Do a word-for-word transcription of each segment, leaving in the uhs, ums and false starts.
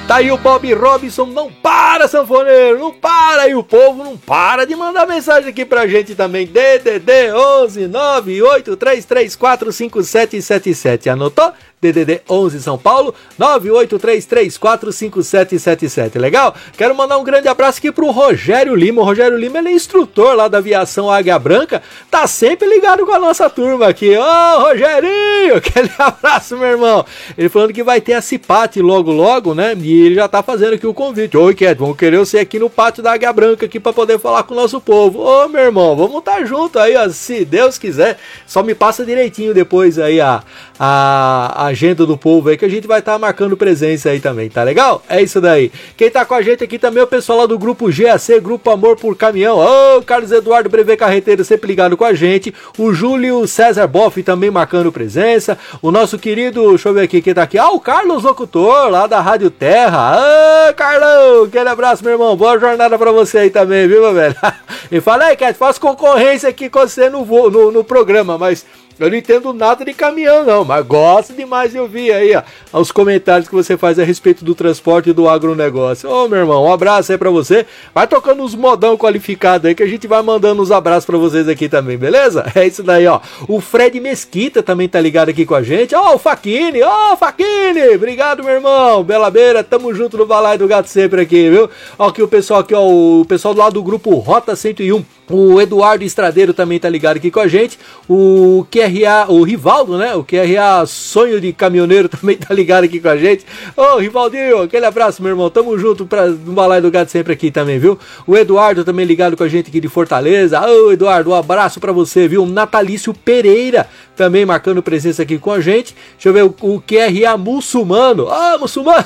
Tá aí o Bob Robinson, não para, sanfoneiro, não para, e o povo não para de mandar mensagem aqui pra gente também, D D D onze nove oito três três quatro cinco sete sete sete, anotou? D D D onze São Paulo, nove oito três três quatro cinco sete sete sete, legal? Quero mandar um grande abraço aqui pro Rogério Lima. O Rogério Lima, ele é instrutor lá da aviação Águia Branca, tá sempre ligado com a nossa turma aqui. Ô, oh, Rogerinho, aquele abraço, meu irmão. Ele falando que vai ter a Cipate logo, logo, né? E ele já tá fazendo aqui o convite. Oi, Cat, vamos querer você aqui no pátio da Águia Branca aqui pra poder falar com o nosso povo. Ô, oh, meu irmão, vamos tá junto aí, ó, se Deus quiser. Só me passa direitinho depois aí a, a, a agenda do povo aí, que a gente vai estar tá marcando presença aí também, tá legal? É isso daí. Quem tá com a gente aqui também é o pessoal lá do grupo G A C, Grupo Amor por Caminhão. Ô, oh, Carlos Eduardo Brevet Carreteiro sempre ligado com a gente. O Júlio César Boff também marcando presença. O nosso querido, deixa eu ver aqui quem tá aqui. Ah, o Carlos Locutor, lá da Rádio Terra. Ah, Carlão, aquele abraço, meu irmão. Boa jornada pra você aí também, viu, meu velho? E fala aí, Cat, faço concorrência aqui com você no, no, no programa, mas eu não entendo nada de caminhão não, mas gosto demais de ouvir aí, ó, os comentários que você faz a respeito do transporte e do agronegócio. Ô, meu irmão, um abraço aí pra você. Vai tocando uns modão qualificados aí que a gente vai mandando uns abraços pra vocês aqui também, beleza? É isso daí, ó. O Fred Mesquita também tá ligado aqui com a gente. Ó, o Faquini, ó, Faquini, obrigado, meu irmão. Bela Beira, tamo junto no Balaio do Gato sempre aqui, viu? Ó, aqui o pessoal aqui, ó, o pessoal do lado do grupo Rota cento e um. O Eduardo Estradeiro também tá ligado aqui com a gente. O Q R A, o Rivaldo, né? O Q R A Sonho de Caminhoneiro também tá ligado aqui com a gente. Ô, Rivaldinho, aquele abraço, meu irmão. Tamo junto pra, no Balaio do Gato sempre aqui também, viu? O Eduardo também ligado com a gente aqui de Fortaleza. Ô, Eduardo, um abraço pra você, viu? O Natalício Pereira também marcando presença aqui com a gente. Deixa eu ver o, o Q R A Muçulmano. Ah, Muçulmano!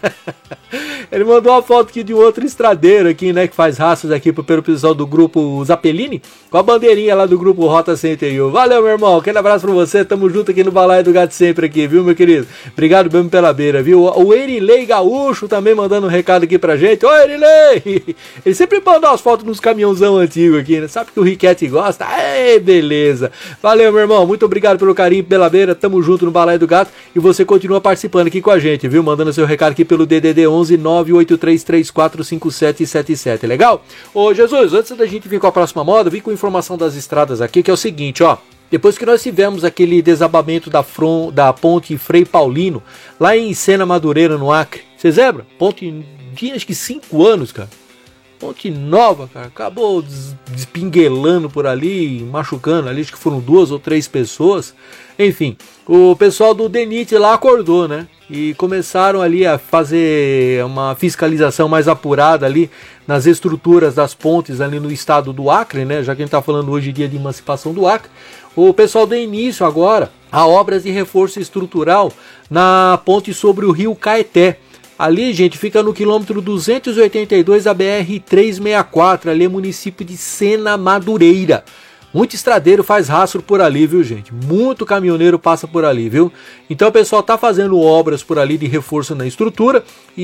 Ele mandou uma foto aqui de um outro estradeiro aqui, né? Que faz rastros aqui pelo pessoal do grupo Zapelini, com a bandeirinha lá do grupo Rota cento e um. Valeu, meu irmão. Aquele abraço pra você. Tamo junto aqui no Balaio do Gato sempre aqui, viu, meu querido? Obrigado mesmo pela beira, viu? O Erilei Gaúcho também mandando um recado aqui pra gente. Ô, Erilei! Ele sempre manda umas fotos nos caminhãozão antigos aqui, né? Sabe que o Riquete gosta? Ei, beleza. Valeu, meu irmão. Muito obrigado pelo carinho, pela beira. Tamo junto no Balaio do Gato. E você continua participando aqui com a gente, viu? Mandando seu recado aqui pelo D D D onze nove oito três três quatro cinco sete sete sete. Legal? Ô, Jesus, antes da gente vir com a próxima moda, vim com informação das estradas aqui, que é o seguinte, ó. Depois que nós tivemos aquele desabamento da, front, da ponte Frei Paulino, lá em Sena Madureira, no Acre. Vocês lembram? Ponte tinha acho que cinco anos, cara. Ponte nova, cara. Acabou despinguelando por ali, machucando ali, acho que foram duas ou três pessoas. Enfim, o pessoal do DENIT lá acordou, né? E começaram ali a fazer uma fiscalização mais apurada ali nas estruturas das pontes ali no estado do Acre, né? Já que a gente está falando hoje dia de emancipação do Acre. O pessoal deu início agora a obras de reforço estrutural na ponte sobre o rio Caeté. Ali, gente, fica no quilômetro duzentos e oitenta e dois, a B R trezentos e sessenta e quatro, ali é município de Sena Madureira. Muito estradeiro faz rastro por ali, viu, gente? Muito caminhoneiro passa por ali, viu? Então o pessoal tá fazendo obras por ali de reforço na estrutura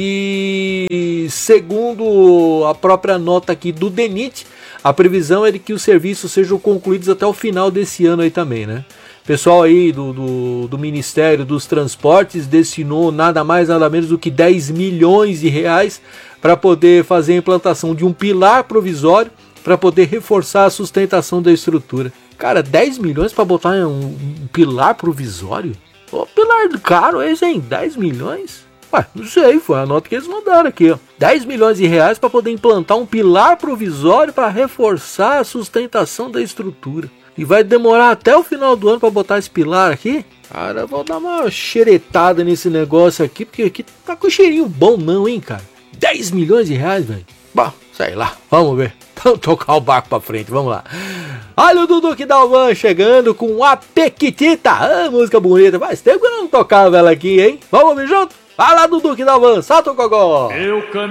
e, segundo a própria nota aqui do DENIT, a previsão é de que os serviços sejam concluídos até o final desse ano aí também, né? O pessoal aí do, do, do Ministério dos Transportes destinou nada mais nada menos do que dez milhões de reais para poder fazer a implantação de um pilar provisório para poder reforçar a sustentação da estrutura. Cara, dez milhões para botar um, um pilar provisório? Ô, pilar caro esse, hein? dez milhões? Ué, não sei, foi a nota que eles mandaram aqui, ó. dez milhões de reais para poder implantar um pilar provisório para reforçar a sustentação da estrutura. E vai demorar até o final do ano para botar esse pilar aqui? Cara, eu vou dar uma xeretada nesse negócio aqui, porque aqui tá com cheirinho bom não, hein, cara? dez milhões de reais, velho? Bom, sei lá, vamos ver. Então tocar o barco pra frente, vamos lá. Olha o Dudu que Dalvan chegando com a Pequitita. Ah, música bonita. Faz tempo que eu não tocava ela aqui, hein? Vamos ouvir junto? Vai lá, Dudu que Dalvan, salta o cogó. Eu caminho.